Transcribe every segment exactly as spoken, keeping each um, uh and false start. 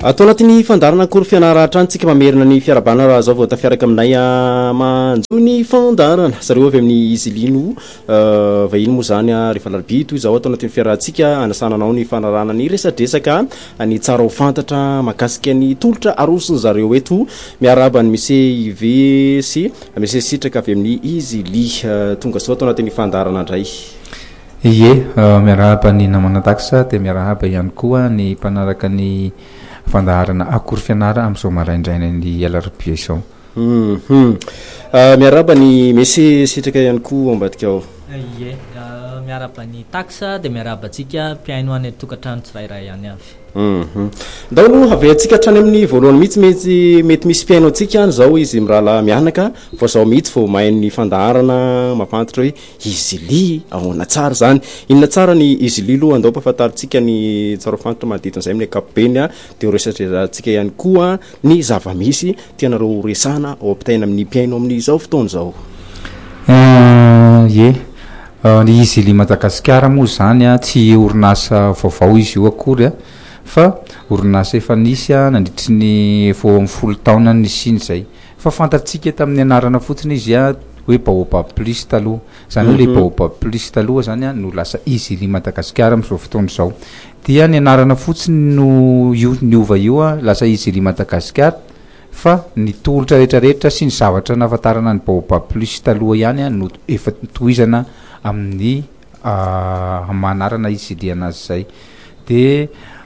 atao anatin'ny fandarana akory fianaratra antsika mamerina ny fiarabana raha zao vao tafiaraka aminay manjo ny fandarana zareo avy amin'ny izilino vahiny moa zany rehefa larobito izao atao anatin'ny fiarahantsika anasananao ny fanarana ny resadresaka ny tsara ho fantatra makasika ny tolotra arosony zareo eto miaraba ny mise ive sy mise sitraka avy amin'ny izili tonga sao atao anatin'ny fandarana ndray ie miarahaba ny namana taksa dia miarahaba ihany koa ny mpanaraka ny fandaharana akory fianara amin'izao maraindraina ny alarobia izao mhm miarahaba ny mese sitraka ihany koa ambadika ao ie miarahaba ny taksa dia miarahaba antsika mpiaino any tokantrano tsirairay ihany avy mhm ndao avy antsika hatrany amin'ny voalohany mihitsy mety mety misy mpiaino antsika any zao izy mirala mianaka fa zao mihitsy vao mahay ny fandaharana mafantatra hoe izili ahoana tsara zany inona tsara ny izili aloha andao mpahafantaritsika ny tsara fantatra manodidin'izay amin'ny ankapobeny a dia resatretsika ihany koa ny zava-misy tianareo resana ao ampitaina amin'ny mpiaino amin'izao fotoana zao ie ny izili Madagasikara moa zany a tsy orinasa vaovao izy io akory a fa orinasa efa nisy a nandritry ny vao amin'ny folo taona ny siny zay fa fantatsika tamin'ny anarana fotsiny izy a hoe baobab plus taloha zany hoe le baobab plus taloha zany a no lasa izili Madagasikara amin'izao fotoana izao dia ny anarana fotsiny no io niova io a lasa izili Madagasikara fa ny tolotra rehetrarehetra sy ny zavatra nahafantarana ny baobab plus taloha ihany a no efa tohizana amin'ny manarana izili anazy zay dia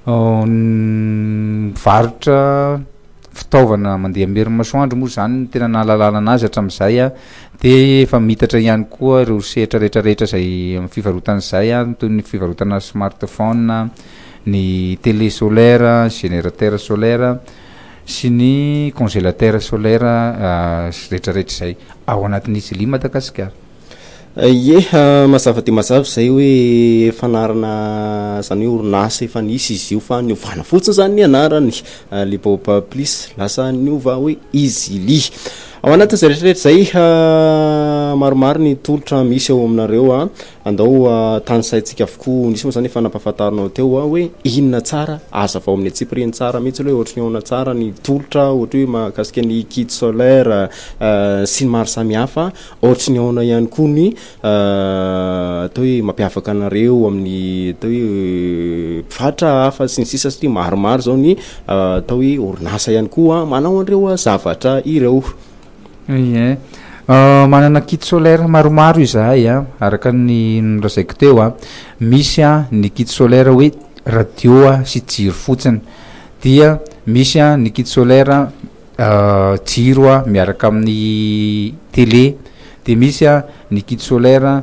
varotra fitaovana mandeha amin'ny masoandro moa zany ny tena nahalalana anazy hatramin'izay a dia efa mitatra ihany koa ireo sehatra rehetrarehetra zay amin'ny fivarotan'izay a toy ny fivarotana smartphone ny télé solaire générateur solaire sy ny congélateur solaire rehetrarehetra zay ao anatin'ny izili Madagasikara ie mazava dia mazava zay hoe fanarana zany hoe orinasa efa nisy izy io fa niovana fotsiny zany ny anarany le baobab plus lasa niova hoe izili ao anatin'izay rehetrarehetra zay maromaro ny tolotra misy ao aminareo a andao tanysaintsika avokoa nisy moa zany efa nampahafantarinao teo a hoe inona tsara aza vao amin'ny atsipiriny tsara mihitsy hoe ohatry ny aona tsara ny tolotra ohatra hoe mahakasika ny kit solaire sy ny maro samihafa ohatry ny aona ihany koa ny atao hoe mampiavaka anareo amin'ny atao hoe mpivaritra hafa sy ny sisa satria maromaro zao ny atao hoe orinasa ihany koa manao an'ireo zavatra ireo ie manana kit solaire maromaro izahay a araka ny nrazaiko teo a misy a ny kit solaire hoe radio a sy jiro fotsiny dia misy a ny kit solaire jiro a miaraka amin'ny télé dia misy a ny kit solaire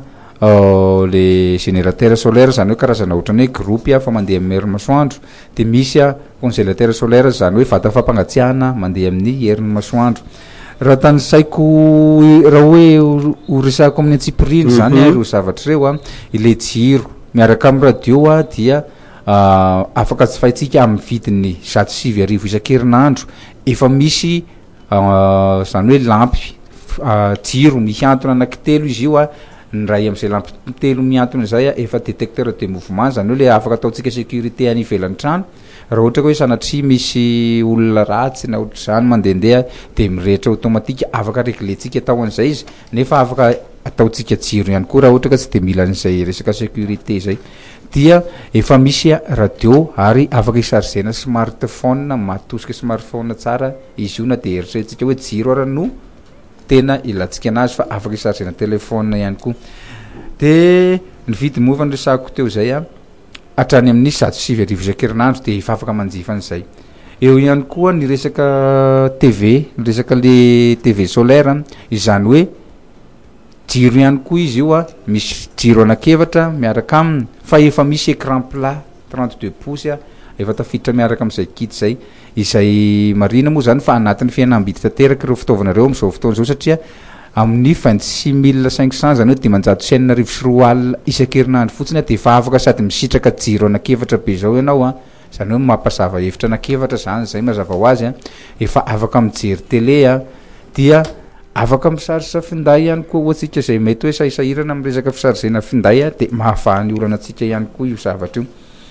le générateur solaire zany hoe karazana ohatrany hoe groupe a fa mandeha amin'ny herin'ny masoandro dia misy a congélateur solaire zany hoe vata fampangatsiahana mandeha amin'ny herin'ny masoandro raha tany saiko raha hoe horesako amin'ny antsipiriny zany a ireo zavatra ireo a ile jiro miaraka amin'ny radio a dia afaka jifaintsika amin'ny vidiny zato sivy arivo isan-kerinandro efa misy zany hoe lampy jiro mihantona anankitelo izy io a ny ray amin'izay lampy telo mihantona zay a efa détecteur de mouvement zany hoe le afaka ataontsika sécurité any ivelan'ny trano raha ohatra ka hoe sanatria misy olona ratsy na ohatra zany mandehandeha dia mirehitra automatique afaka réglentsika atao an'izay izy nefa afaka ataontsika jiro ihany koa raha ohatra ka tsy dia mila an'izay resaka sécurité zay dia efa misy radio ary afaka isargena smartphone matosika smartphone tsara izy io na dia eritreretintsika hoe jiro ara no tena ilantsika anazy fa afaka isargena telefona ihany koa dia ny vidy mova nresako teo zay a hatrany amin'ny zato sivy arivo isan-kerinandro dia efa afaka manjifa an'izay eo ihany koa ny resaka tv ny resaka le tv solaire izany hoe jiro ihany koa izy io a misy jiro anakevatra miaraka aminy fa efa misy écran plat trente-deux pouces a efa tafiditra miaraka amin'izay kit zay izay marina moa zany fa anatin'ny fihenam-bidy tanteraka ireo fitaovanareo amin'izao fotoana zao satria amin'ny vingt-six mille cinq cent zany hoe dimanjato sy enina arivo sy roa alina isan-kerinandro fotsiny a dia efa afaka sady misitraka jiro anakevatra be zao ianao a zany hoe mampazava hevitra anakevatra zany zay mazava ho azy a efa afaka mijery télé a dia afaka misarisa finday ihany koa hoatsika zay mety hoe sahisahirana amin'ny resaka fisarigena finday a dia mahafahany olana atsika ihany koa io zavatra io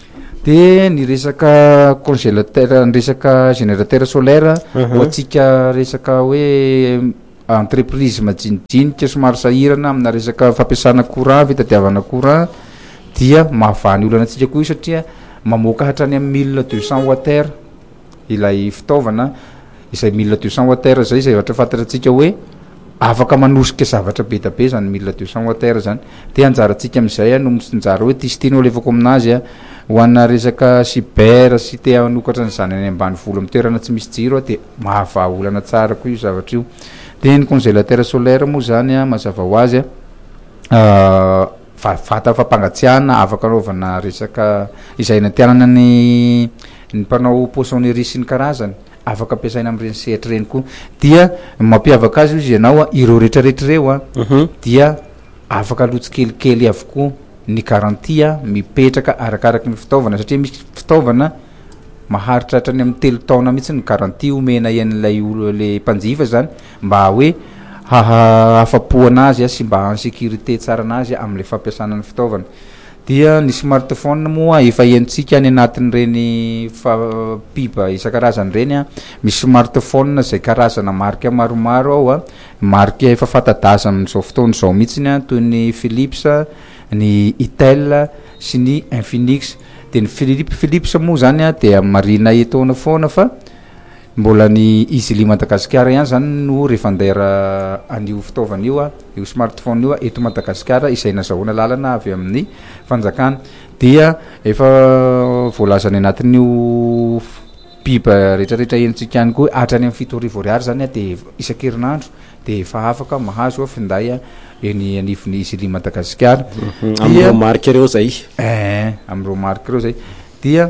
de ny resaka congélateur ny resaka générateur solaire ho atsika resaka hoe entreprise majinijinika somary sahirana amina resaka fampiasana courant fitadiavana courant dia mahavany olana atsika koa io satria mamoaka hatrany amin'ny mille deux cent watt ilay fitaovana izay mille deux cent watt zay izay vatra fantatratsika hoe afaka manosika zavatra be da be zany mille deux cent watt zany de anjaratsika am'izay no anjara hoe tistiny olevako aminazy a ho anna resaka cyber sy te hanokatra nyzany any ambany volo amin'ny toerana tsy misy jiro de mahava olana tsara koa io zavatra io de ny congélateur solaire moa zany a mazava ho azy a vata fampangatsiahana afaka anaovana resaka izay natianana ny ny mpanao poissonnerie sy ny karazany afaka ampiasaina amin'ireny sehatra reny koa dia mampiavaka azy izy ianao a ireo rehetrarehetra reo a dia afaka lotsy kelikely avokoa ny garantia mipetraka arakaraky ny fitaovana satria misy fitaovana maharitra hatrany amin'ny telo taona mihitsy ny garantia omena ian'ilay olo le mpanjifa zany mba hoe afapo anazy a sy mba en sécurité tsara anazy amin'le fampiasana ny fitaovana dia ny smartphone moa efa entsika any anatin'ireny fa pipa isan-karazany reny a misy smartphone zay karazana marque maromaro ao a marque efa fantadaza amin'izao fotoana zao mihitsiny a toy ny Philips ny Itel sy ny Infinix de ny Philips Philips moa zany a de marina etaona foana fa mbola ny Easily Madagasikara ihany zany no rehefa andera an'io fitaovana io a io smartphone io a eto Madagasikara izay nazahoana lalana avy amin'ny fanjakana dia efa voalazany anatin'io pipa rehetrarehetra entsika ihany koa hatrany amin'ny fito arivo ariary zany a de isan-kerinandro de efa afaka mahazo a finday a eny anivon'ny Easily Madagasikara am'ireo marque reo zay eh am'ireo marque reo zay dia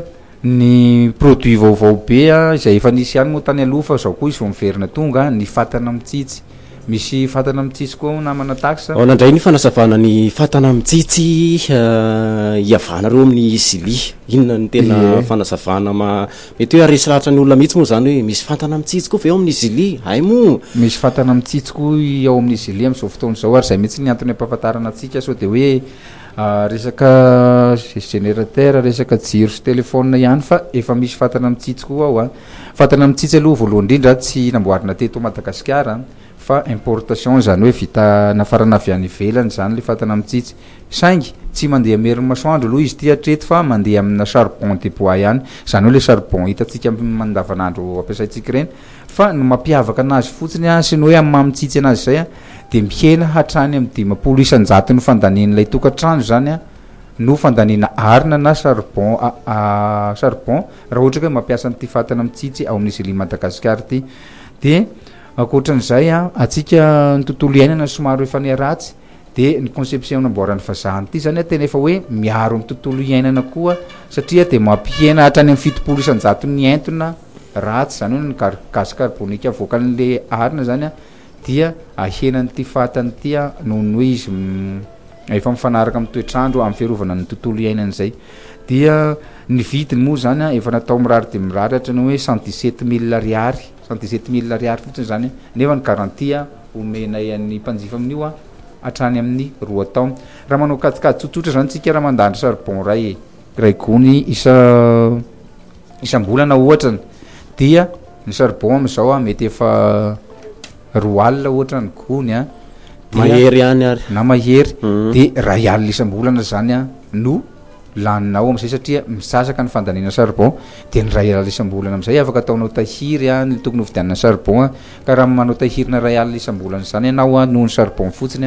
ny produit vaovao be a izay efa nisy ihany moa tany aloha fa zao koa izy vao miverina tonga ny fatana mitsitsy misy fatana mitsitsy koa namana taxa ao nandray ny fanasavana ny fatana mitsitsy iavanareo amin'ny Easily inona ny tena fanasavana ma mety hoe aresy lahatra ny olona mihitsy moa zany hoe misy fatana mitsitsy koa fa eo amin'ny Easily hay moa misy fatana mitsitsy koa ao amin'ny Easily amin'izao fotoana zao ary zay mihitsy ny antony ampahafantarana atsika sao de hoe Uh, resaka générateur resaka jiro sy téléphone ihany fa efa misy fatana mitsitsy koa ao a fatana mitsitsy aloha voalohany indrindra tsy namboarina teto Madagasikara fa importation zany hoe vita nafarana avy any ivelany zany le fatana mitsitsy saingy tsy mandeha merin'ny masoandro aloha izy ty hatreto fa mandeha amina charbon de bois ihany zany hoe le charbon hitatsika mandavanandro ampiasaitsika reny fa no mampiavaka anazy fotsiny a sy ny hoe amin'ny mamitsitsy anazy zay a de mihena hatrany amin'ny dimapolo isan-jato ny fandanian'ilay tokantrano zany a no fandaniana arina na charbon a charbon raha ohatra ka hoe mampiasa an'ity fatana mitsitsy ao amin'ny Easily Madagasikara ty de akoatran'izay a atsika ny tontolo iainana somary efa niaratsy de ny conception namboarany fazahany ty zany a tena efa hoe miaro ny tontolo iainana koa satria de mampihena hatrany amin'ny fitopolo isan-jato ny entona ratsy zany hoe ny gaz carbonique avoakan'le arina zany a dia ahenan'ity fatany ty a noho ny hoe izy efa mifanaraka amin'ny toetrandro amin'ny fiarovana ny tontolo iainana zay dia ny vidiny moa zany a efa natao mirary de mirary hatrany hoe cent dix-sept mille ariary cent dix-sept mille ariary fotsiny zany nefa ny garantia omenay an'ny mpanjifa amin'io a hatrany amin'ny roa taona raha manao kadikady tsotsotra zany tsika raha mandany charbon ray ray gony isa isam-bolana ohatrany dia ny charbon am'izao a mety efa roa alina ohatra ny gony a mahery ihany ary na mahery de ray alina isam-bolana zany a no laninao am'izay satria misasaka ny fandaniana charbon de ny ray alina isam-bolana am'izay afaka ataonao tahiry a ny tokony hovidianana charbon a ka raha manao tahirina ray alina isam-bolana zany ianao a noho ny charbon fotsiny a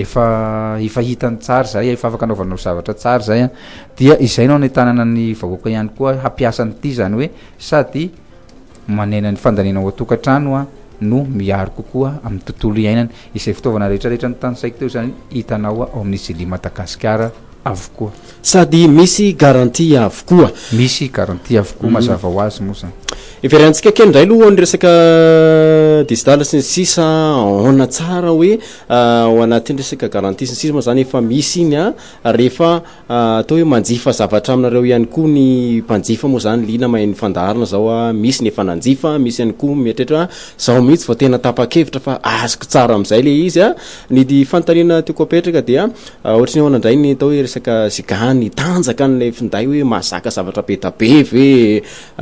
efa efa hitany tsara zay efa afaka anaovanao zavatra tsara zay a dia izay nao ny tanana ny vahoaka ihany koa hampiasan'ity zany hoe sady manena ny fandaniana ao atokantrano a no miaro kokoa amin'ny tontolo iainana izay fitaovana rehetrarehetra ny tany saiko teo zany hitanao ao amin'ny Easily Madagasikara avokoa sady misy garantie avokoa misy garantie avokoa mazava ho azy moa zany iverantsika kely ndray aloha ny resaka digital sy ny sisa ona tsara hoe ao anatin'ny resaka garantie sy ny sisa moa zany efa misy iny a rehefa atao hoe manjifa zavatra aminareo ihany koa ny mpanjifa moa zany lina mahay ny fandaharana zao a misy ny efa nanjifa misy ihany koa mietrehitra zao mihitsy vao tena tapa-kevitra fa azoko tsara am'izay le izy a ny fanontaniana tiako apetraka dia ohatrany ao nandray ny atao hoe resaka zigany tanjaka an'lay finday hoe mahazaka zavatra be da be ve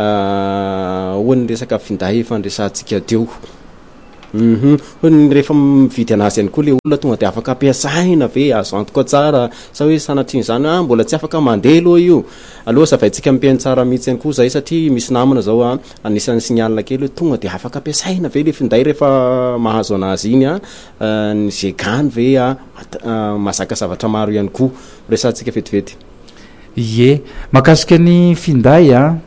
hoany resaka finday fandresantsika teo. Mhm hoany rehefa mividy anazy ihany koa le olona tonga de afaka ampiasaina ve azo antoka tsara sa hoe sanatriny zany ah mbola tsy afaka mandeha aloha io aloha savaitsika ampiainy tsara mihitsy ihany koa zay satria misy namana zao a anisan'ny signal kely hoe tonga de afaka ampiasaina ve le finday rehefa mahazo anazy iny a ny zegany ve a mahazaka zavatra maro ihany koa resantsika vetivety. Ye makasika ny finday a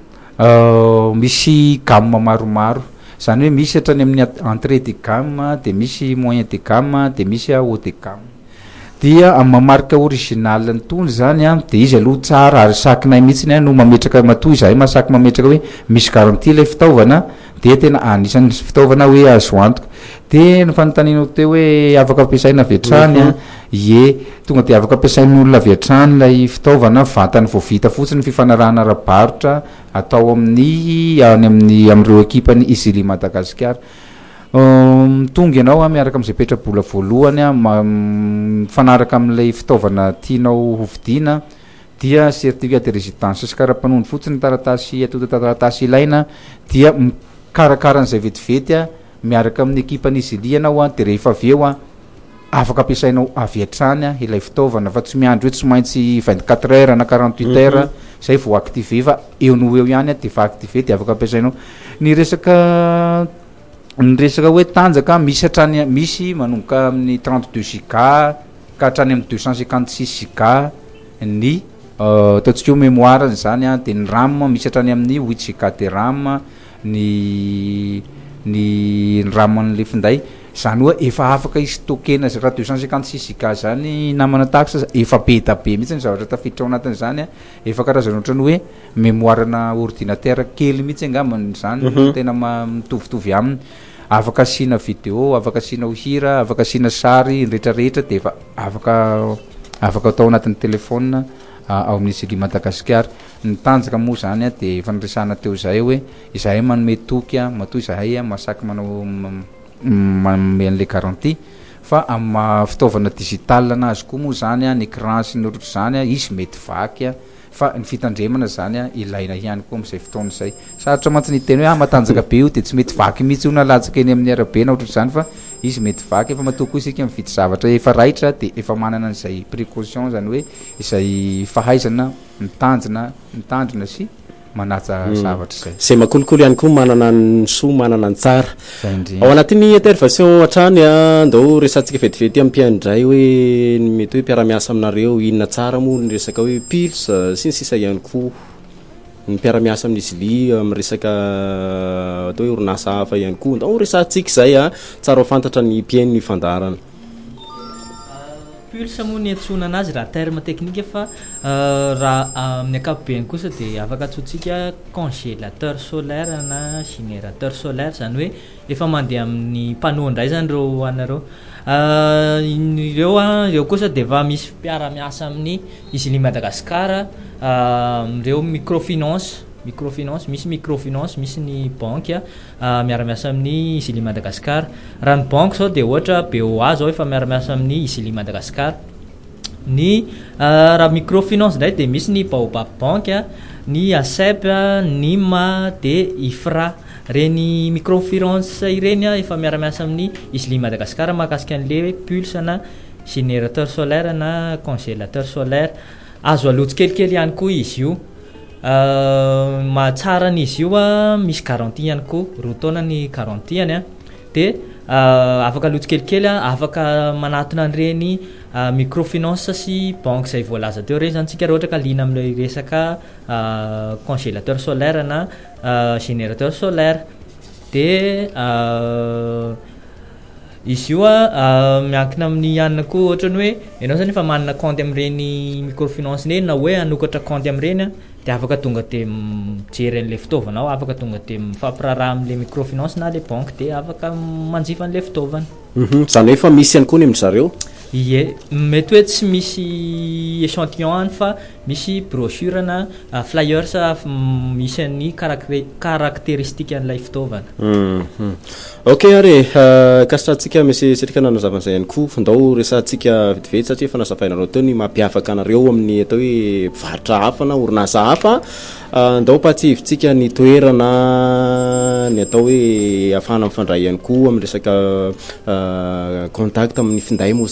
misy gamme maromaro zany hoe misy hatrany amin'ny entrée de gamme de misy moyen de gamme de misy haut de gamme dia amin'ny mamarika original ny tony zany a de izy aloha tsara ary sakinay mihitsy ny no mametraka matoy izahay masaky mametraka hoe misy garantie ilay fitaovana de tena anisan'ny fitaovana hoe azo antoka de ny fanontanianao teo hoe afaka ampiasaina avy hatrany a ye tonga de afaka ampiasain'olona avy hatrany ilay fitaovana vatany vao vita fotsiny fifanarahana ara-barotra atao amin'ny any amin'ny amin'ireo ekipany Easily Madagascar. Tonga ianao a miaraka amin'izay petrabola voalohany a mifanaraka amin'ilay fitaovana tianao hovidiana dia certificat de résidence sy karapanony fotsiny taratasy atota taratasy ilaina dia karakaran'izay vetivety a miaraka amin'ny ekipany Easily ianao a de rehefa avy eo a afaka ampiasainao avy hatrany a ilay fitaovana fa tsy miandro hoe tsy maintsy vingt-quatre heures na quarante-huit heures zay vao activé fa eo no eo ihany a de fa activé de afaka ampiasainao. Ny resaka ny resaka hoe tanjaka misy hatrany misy manomboka amin'ny trente-deux giga ka hatrany amin'ny deux cent cinquante-six giga ny ataontsika hoe mémoire zany a de ny RAM misy hatrany amin'ny huit giga de RAM ny ny RAM an'le finday zany hoe efa afaka istokena raha deux cent cinquante-six giga zany namana taxe efa be da be mihitsy ny zavatra tafiditra ao anatin' zany a efa karazana ohatrany hoe mémoire na ordinateur kely mihitsy angambany zany tena mitovitovy aminy afaka asina vidéo afaka asina hira afaka asina sary rehetrarehetra de efa afaka afaka atao anatin'ny telefona ao amin'ny Easily Madagascar. Ny tanjaka moa zany a de fanresana teo zay hoe izahay manome toky a matoa izahay a masaky manao manome an'le garantie fa amin'ny fitaovana digital anazy koa moa zany a ny écran sy ny ohatry zany a izy mety vaky a fa ny fitandremana zany a ilaina ihany koa amin'izay fotoana izay sarotra mantsy ny teny hoe ah matanjaka be io de tsy mety vaky mihitsy io na latsaka eny amin'ny arabe na ohatry zany fa izy mety vaky efa matoa koa isika mividy zavatra efa raitra de efa manana an'izay précaution zany hoe izay fahaizana mitanjona mitandrina sy manatsa zavatra zay zay makolokolo ihany koa manana ny soa manana ny tsara ao anatin'ny intervention hatrany a ndao resantsika vetivety ampiandray hoe mety hoe mpiara-miasa aminareo inona tsara moa ny resaka hoe pulse sy ny sisa ihany koa ny mpiara-miasa amin'ny Easily amin'ny resaka atao hoe orinasa hafa ihany koa ndao resantsika zay a tsara ho fantatra ny mpiaino ny fandarana. Pulse moa ny antsona anazy raha terme technique fa raha amin'ny ankapobeny kosa de afaka atsotsika congélateur solaire na générateur solaire zany hoe efa mandeha amin'ny panneau ndray zany reo anareo ireo a ireo kosa de efa misy mpiara-miasa amin'ny Easily Madagascar ireo microfinance microfinance misy microfinance misy ny banque a miara-miasa amin'ny Easily Madagascar raha ny banque zao de ohatra B O A zao efa miara-miasa amin'ny Easily Madagascar ny raha microfinance ndray de misy ny Baobab banque a ny A C E P ny M A de I F R A reny microfinance ireny a efa miara-miasa amin'ny Easily Madagascar mahakasika an'le pulse na générateur solaire na congélateur solaire azo alotsy kelikely ihany koa izy io mahatsara n'izy io a misy garantie ihany koa roa taona ny garantiany a de afaka alotsy kelikely a afaka manatona an'ireny microfinance sy banque zay voalaza teo reny zany tsika raha ohatra ka lina amin'ny resaka congélateur solaire na générateur solaire de izy io a miankina amin'ny anina koa ohatrany hoe ianao zany efa manana compte amin'ireny microfinance reny na hoe anokatra compte amin'ireny a de afaka tonga de mijery an'le fitaovanao afaka tonga de mifampiraraha amin'le microfinance na le banque de afaka manjifa an'le fitaovana. Zany hoe fa misy ihany koa ny amin'zareo ie mety hoe tsy misy échantillon any fa misy brochure na uh, flyers uh, misy an'ny caractéristique an'ilay fitaovana. Mm -hmm. Ok ary uh, kasatrantsika misy sirika nanazavana ihany koa fandao resantsika vetivety satria efa nasapainareo teo ny mampiavaka anareo amin'ny atao hoe mpivarotra hafa na orinasa hafa. Uh, ndao patsivitsika ny toerana ny atao hoe afahana mifandray ihany koa amin'ny resaka uh, contact amin'ny finday moa